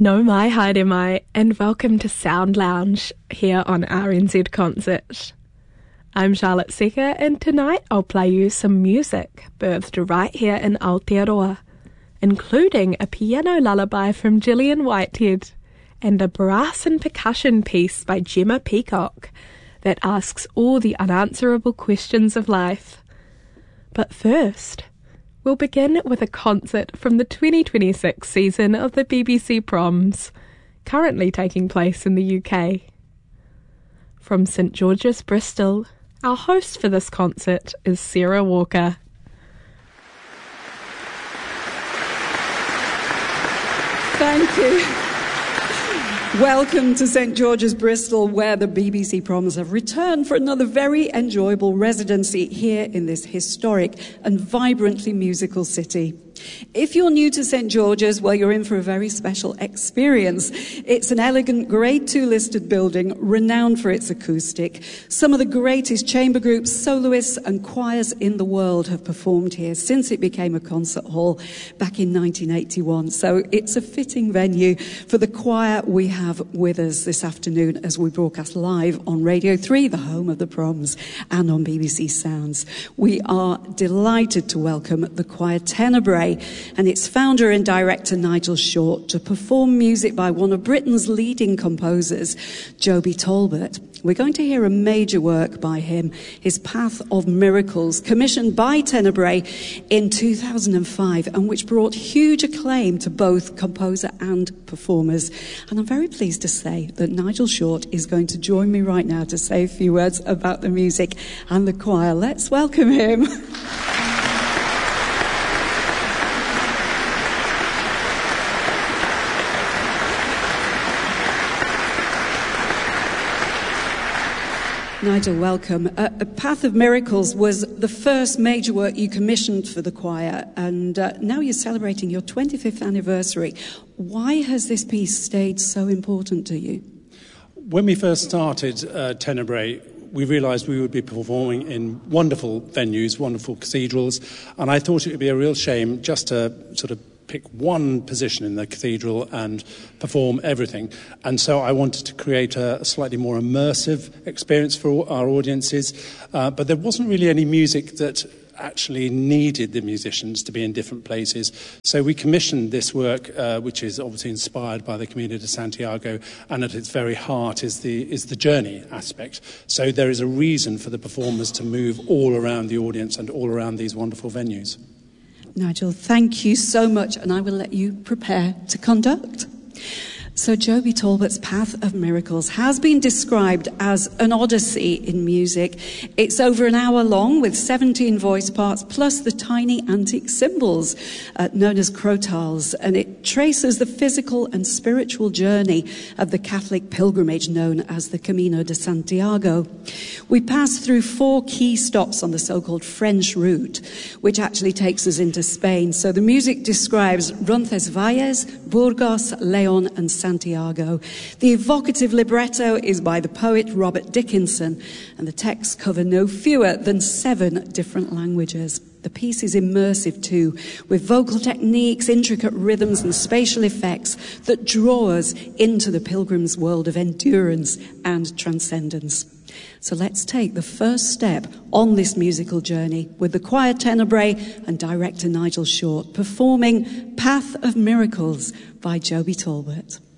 No mai haere mai, and welcome to Sound Lounge here on RNZ Concert. I'm Charlotte Secker, and tonight I'll play you some music birthed right here in Aotearoa, including a piano lullaby from Gillian Whitehead and a brass and percussion piece by Gemma Peacock that asks all the unanswerable questions of life. But first, we'll begin with a concert from the 2026 season of the BBC Proms, currently taking place in the UK. From St George's, Bristol, our host for this concert is Sarah Walker. Thank you. Welcome to St George's, Bristol, where the BBC Proms have returned for another very enjoyable residency here in this historic and vibrantly musical city. If you're new to St George's, well, you're in for a very special experience. It's an elegant Grade 2 listed building renowned for its acoustic. Some of the greatest chamber groups, soloists and choirs in the world have performed here since it became a concert hall back in 1981. So it's a fitting venue for the choir we have with us this afternoon as we broadcast live on Radio 3, the home of the Proms, and on BBC Sounds. We are delighted to welcome the choir Tenebrae and its founder and director Nigel Short to perform music by one of Britain's leading composers, Joby Talbot. We're going to hear a major work by him, his Path of Miracles, commissioned by Tenebrae in 2005 and which brought huge acclaim to both composer and performers. And I'm very pleased to say that Nigel Short is going to join me right now to say a few words about the music and the choir. Let's welcome him. Nigel, welcome. Path of Miracles was the first major work you commissioned for the choir, and now you're celebrating your 25th anniversary. Why has this piece stayed so important to you? When we first started Tenebrae, we realised we would be performing in wonderful venues, wonderful cathedrals, and I thought it would be a real shame just to sort of pick one position in the cathedral and perform everything. And so I wanted to create a slightly more immersive experience for our audiences, but there wasn't really any music that actually needed the musicians to be in different places. So we commissioned this work, which is obviously inspired by the Camino de Santiago, and at its very heart is the journey aspect. So there is a reason for the performers to move all around the audience and all around these wonderful venues. Nigel, thank you so much, and I will let you prepare to conduct. So Joby Talbot's Path of Miracles has been described as an odyssey in music. It's over an hour long with 17 voice parts plus the tiny antique cymbals known as crotals, and it traces the physical and spiritual journey of the Catholic pilgrimage known as the Camino de Santiago. We pass through 4 key stops on the so-called French route, which actually takes us into Spain. So the music describes Roncesvalles, Burgos, Leon and Santiago. The evocative libretto is by the poet Robert Dickinson, and the texts cover no fewer than 7 different languages. The piece is immersive too, with vocal techniques, intricate rhythms and spatial effects that draw us into the pilgrim's world of endurance and transcendence. So let's take the first step on this musical journey with the choir Tenebrae and director Nigel Short performing Path of Miracles by Joby Talbot.